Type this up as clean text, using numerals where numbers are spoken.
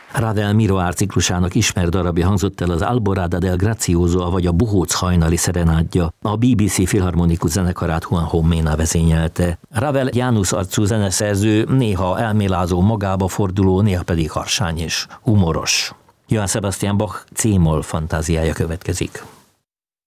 Ravel Miroir ciklusának ismert darabja hangzott el, az Alborada del Grazioso, vagy a Bohóc hajnali szerenádja. A BBC Filharmonikus zenekarát Juanjo Mena vezényelte. Ravel Jánusz arcú zeneszerző, néha elmélázó, magába forduló, néha pedig harsány és humoros. Johann Sebastian Bach C-moll fantáziája következik.